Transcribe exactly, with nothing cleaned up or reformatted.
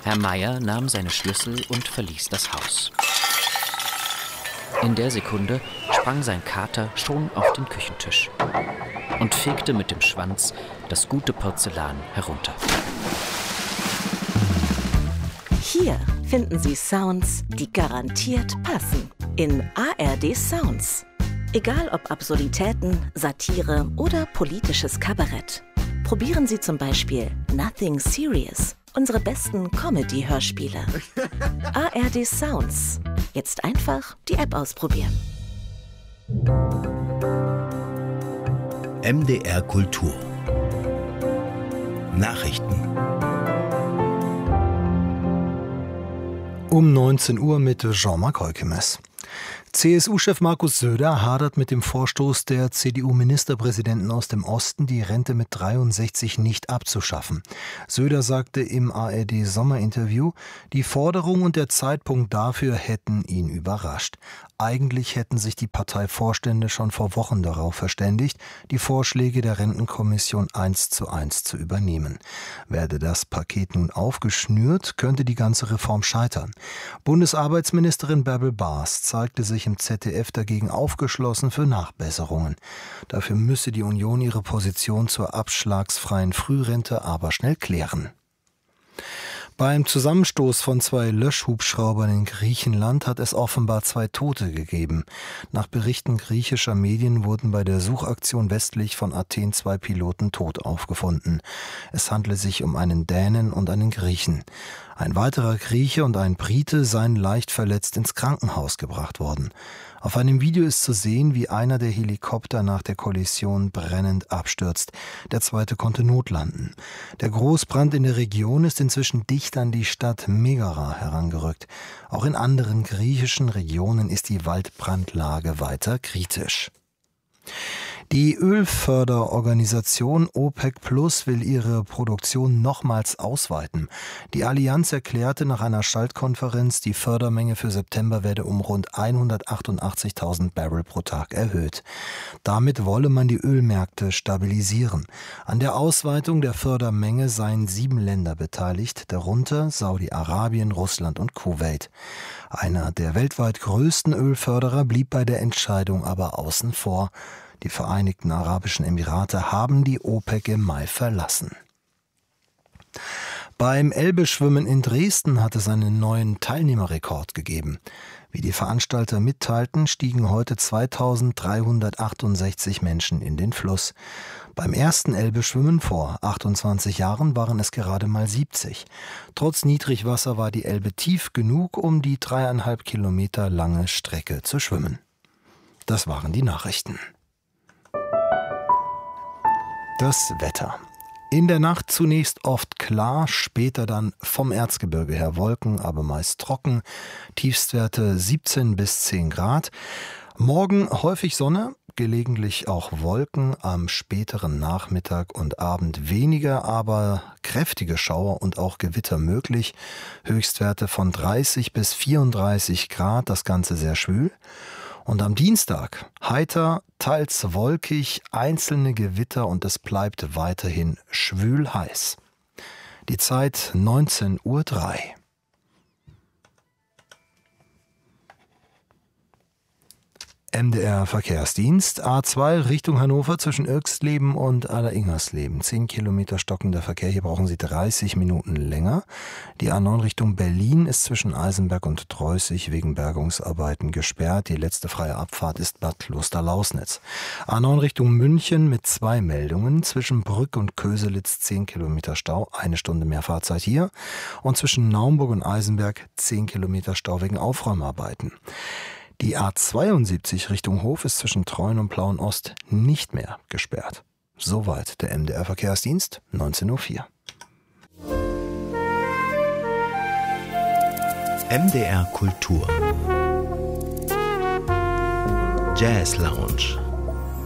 Herr Meier nahm seine Schlüssel und verließ das Haus. In der Sekunde sprang sein Kater schon auf den Küchentisch und fegte mit dem Schwanz das gute Porzellan herunter. Hier finden Sie Sounds, die garantiert passen. In A R D Sounds. Egal ob Absurditäten, Satire oder politisches Kabarett. Probieren Sie zum Beispiel Nothing Serious, unsere besten Comedy-Hörspiele. A R D Sounds. Jetzt einfach die App ausprobieren. M D R Kultur. Nachrichten. Um neunzehn Uhr mit Jean-Marc Heukemes. C S U-Chef Markus Söder hadert mit dem Vorstoß der C D U-Ministerpräsidenten aus dem Osten, die Rente mit dreiundsechzig nicht abzuschaffen. Söder sagte im A R D-Sommerinterview, die Forderung und der Zeitpunkt dafür hätten ihn überrascht. Eigentlich hätten sich die Parteivorstände schon vor Wochen darauf verständigt, die Vorschläge der Rentenkommission eins zu eins zu übernehmen. Werde das Paket nun aufgeschnürt, könnte die ganze Reform scheitern. Bundesarbeitsministerin Bärbel Baas zeigte sich im Z D F dagegen aufgeschlossen für Nachbesserungen. Dafür müsse die Union ihre Position zur abschlagsfreien Frührente aber schnell klären. Beim Zusammenstoß von zwei Löschhubschraubern in Griechenland hat es offenbar zwei Tote gegeben. Nach Berichten griechischer Medien wurden bei der Suchaktion westlich von Athen zwei Piloten tot aufgefunden. Es handle sich um einen Dänen und einen Griechen. Ein weiterer Grieche und ein Brite seien leicht verletzt ins Krankenhaus gebracht worden. Auf einem Video ist zu sehen, wie einer der Helikopter nach der Kollision brennend abstürzt. Der zweite konnte notlanden. Der Großbrand in der Region ist inzwischen dicht an die Stadt Megara herangerückt. Auch in anderen griechischen Regionen ist die Waldbrandlage weiter kritisch. Die Ölförderorganisation OPEC Plus will ihre Produktion nochmals ausweiten. Die Allianz erklärte nach einer Schaltkonferenz, die Fördermenge für September werde um rund hundertachtundachtzigtausend Barrel pro Tag erhöht. Damit wolle man die Ölmärkte stabilisieren. An der Ausweitung der Fördermenge seien sieben Länder beteiligt, darunter Saudi-Arabien, Russland und Kuwait. Einer der weltweit größten Ölförderer blieb bei der Entscheidung aber außen vor. Die Vereinigten Arabischen Emirate haben die OPEC im Mai verlassen. Beim Elbe-Schwimmen in Dresden hat es einen neuen Teilnehmerrekord gegeben. Wie die Veranstalter mitteilten, stiegen heute zweitausenddreihundertachtundsechzig Menschen in den Fluss. Beim ersten Elbe-Schwimmen vor achtundzwanzig Jahren waren es gerade mal siebzig. Trotz Niedrigwasser war die Elbe tief genug, um die dreieinhalb Kilometer lange Strecke zu schwimmen. Das waren die Nachrichten. Das Wetter. In der Nacht zunächst oft klar, später dann vom Erzgebirge her Wolken, aber meist trocken. Tiefstwerte siebzehn bis zehn Grad. Morgen häufig Sonne, gelegentlich auch Wolken, am späteren Nachmittag und Abend weniger, aber kräftige Schauer und auch Gewitter möglich. Höchstwerte von dreißig bis vierunddreißig Grad, das Ganze sehr schwül. Und am Dienstag heiter, teils wolkig, einzelne Gewitter und es bleibt weiterhin schwül heiß. Die Zeit neunzehn Uhr drei. M D R Verkehrsdienst, A zwei Richtung Hannover zwischen Irxleben und Aller-Ingersleben. zehn Kilometer stockender Verkehr, hier brauchen Sie dreißig Minuten länger. Die A neun Richtung Berlin ist zwischen Eisenberg und Treußig wegen Bergungsarbeiten gesperrt. Die letzte freie Abfahrt ist Bad Klosterlausnitz. A neun Richtung München mit zwei Meldungen. Zwischen Brück und Köselitz zehn Kilometer Stau, eine Stunde mehr Fahrzeit hier. Und zwischen Naumburg und Eisenberg zehn Kilometer Stau wegen Aufräumarbeiten. Die A zweiundsiebzig Richtung Hof ist zwischen Treuen und Plauen Ost nicht mehr gesperrt. Soweit der M D R Verkehrsdienst, neunzehn Uhr vier. M D R Kultur Jazz Lounge.